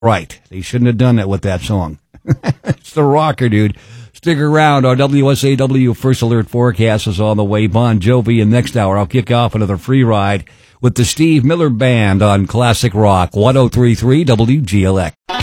Right. They shouldn't have done that with that song. It's the rocker, dude. Stick around. Our WSAW First Alert forecast is on the way. Bon Jovi, and next hour I'll kick off another free ride with the Steve Miller Band on Classic Rock 103.3 WGLX.